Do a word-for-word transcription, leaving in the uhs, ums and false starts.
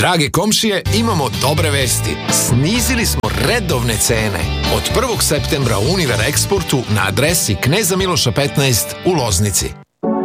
Drage komšije, imamo dobre vesti. Snizili smo redovne cene. Od prvog septembra u Univer Eksportu na adresi Kneza Miloša petnaest u Loznici.